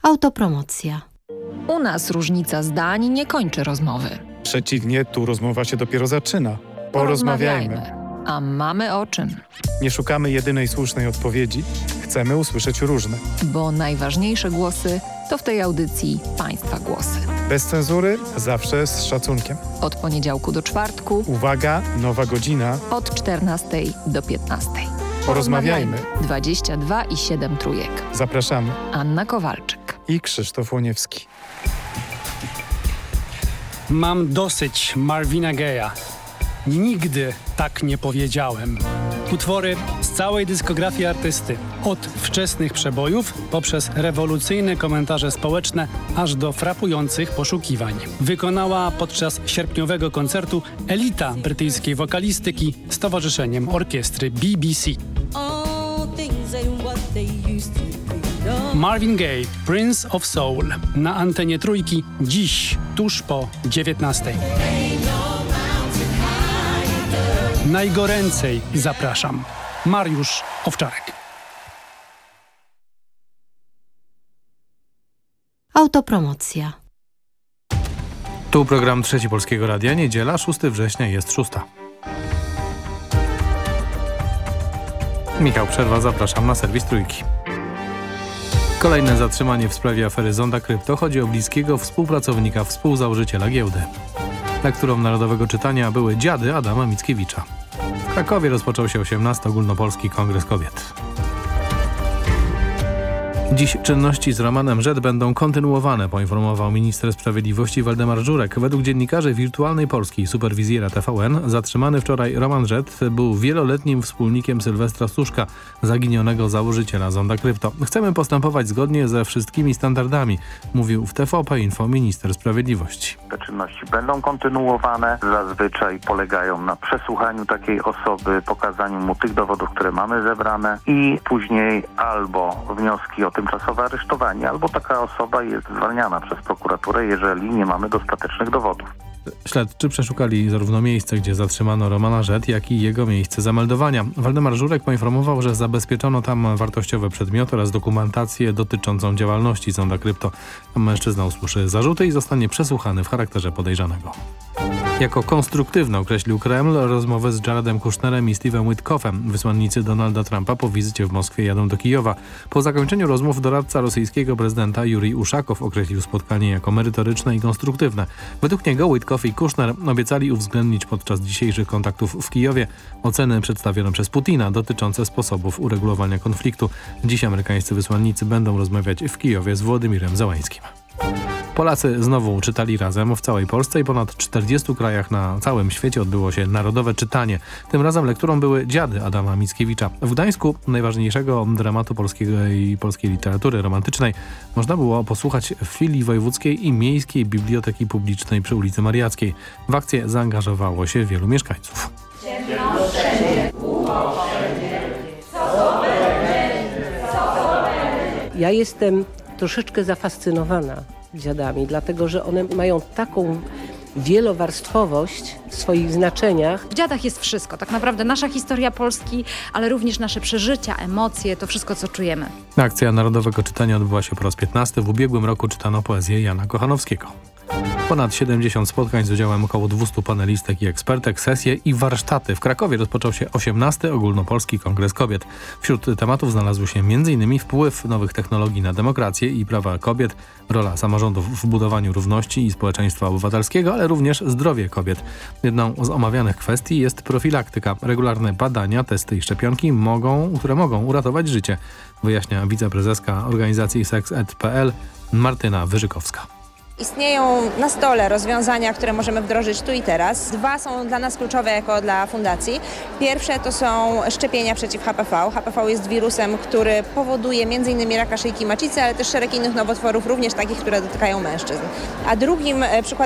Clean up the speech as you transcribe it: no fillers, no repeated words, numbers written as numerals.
Autopromocja. U nas różnica zdań nie kończy rozmowy. Przeciwnie, tu rozmowa się dopiero zaczyna. Porozmawiajmy. A mamy o czym? Nie szukamy jedynej słusznej odpowiedzi. Chcemy usłyszeć różne. Bo najważniejsze głosy to w tej audycji Państwa głosy. Bez cenzury, zawsze z szacunkiem. Od poniedziałku do czwartku. Uwaga, nowa godzina. Od 14 do 15. Porozmawiajmy. 22,7 trójek. Zapraszamy. Anna Kowalczyk I Krzysztof Łoniewski. Mam dosyć Marvina Gaye'a. Nigdy tak nie powiedziałem. Utwory z całej dyskografii artysty. Od wczesnych przebojów, poprzez rewolucyjne komentarze społeczne, aż do frapujących poszukiwań. Wykonała podczas sierpniowego koncertu elita brytyjskiej wokalistyki z towarzyszeniem orkiestry BBC. Marvin Gaye, Prince of Soul. Na antenie Trójki dziś, tuż po 19:00. Najgoręcej zapraszam. Mariusz Owczarek. Autopromocja. Tu program Trzeci Polskiego Radia. Niedziela, 6 września, jest 6. Michał Przerwa, zapraszam na serwis Trójki. Kolejne zatrzymanie w sprawie afery Zonda Krypto. Chodzi o bliskiego współpracownika współzałożyciela giełdy, na którą Narodowego Czytania były dziady Adama Mickiewicza. W Krakowie rozpoczął się 18. Ogólnopolski Kongres Kobiet. Dziś czynności z Romanem Rzet będą kontynuowane, poinformował minister sprawiedliwości Waldemar Żurek. Według dziennikarzy Wirtualnej Polski i superwizjera TVN zatrzymany wczoraj Roman Rzet był wieloletnim wspólnikiem Sylwestra Stuszka, zaginionego założyciela Zonda Krypto. Chcemy postępować zgodnie ze wszystkimi standardami, mówił w TVP Info minister sprawiedliwości. Te czynności będą kontynuowane, zazwyczaj polegają na przesłuchaniu takiej osoby, pokazaniu mu tych dowodów, które mamy zebrane i później albo wnioski o tymczasowe aresztowanie, albo taka osoba jest zwalniana przez prokuraturę, jeżeli nie mamy dostatecznych dowodów. Śledczy przeszukali zarówno miejsce, gdzie zatrzymano Romana Rzet, jak i jego miejsce zameldowania. Waldemar Żurek poinformował, że zabezpieczono tam wartościowe przedmioty oraz dokumentację dotyczącą działalności Zonda Krypto. Mężczyzna usłyszy zarzuty i zostanie przesłuchany w charakterze podejrzanego. Jako konstruktywne określił Kreml rozmowę z Jaredem Kushnerem i Steve'em Witkoffem. Wysłannicy Donalda Trumpa po wizycie w Moskwie jadą do Kijowa. Po zakończeniu rozmów doradca rosyjskiego prezydenta Jurij Uszakow określił spotkanie jako merytoryczne i konstruktywne. Według niego Witkoff i Kushner obiecali uwzględnić podczas dzisiejszych kontaktów w Kijowie oceny przedstawione przez Putina dotyczące sposobów uregulowania konfliktu. Dziś amerykańscy wysłannicy będą rozmawiać w Kijowie z Wołodymirem Zełańskim. Polacy znowu czytali razem. W całej Polsce i ponad 40 krajach na całym świecie odbyło się Narodowe Czytanie. Tym razem lekturą były dziady Adama Mickiewicza. W Gdańsku, najważniejszego dramatu polskiej literatury romantycznej, można było posłuchać w filii wojewódzkiej i miejskiej biblioteki publicznej przy ulicy Mariackiej. W akcję zaangażowało się wielu mieszkańców. Ja jestem troszeczkę zafascynowana dziadami, dlatego że one mają taką wielowarstwowość w swoich znaczeniach. W dziadach jest wszystko, tak naprawdę nasza historia Polski, ale również nasze przeżycia, emocje, to wszystko, co czujemy. Akcja Narodowego Czytania odbyła się po raz 15. W ubiegłym roku czytano poezję Jana Kochanowskiego. Ponad 70 spotkań z udziałem około 200 panelistek i ekspertek, sesje i warsztaty. W Krakowie rozpoczął się 18. Ogólnopolski Kongres Kobiet. Wśród tematów znalazły się m.in. wpływ nowych technologii na demokrację i prawa kobiet, rola samorządów w budowaniu równości i społeczeństwa obywatelskiego, ale również zdrowie kobiet. Jedną z omawianych kwestii jest profilaktyka. Regularne badania, testy i szczepionki, które mogą uratować życie, wyjaśnia wiceprezeska organizacji SexEd.pl Martyna Wyżykowska. Istnieją na stole rozwiązania, które możemy wdrożyć tu i teraz. 2 są dla nas kluczowe jako dla fundacji. Pierwsze to są szczepienia przeciw HPV. HPV jest wirusem, który powoduje m.in. raka szyjki macicy, ale też szereg innych nowotworów, również takich, które dotykają mężczyzn. A drugim przykładem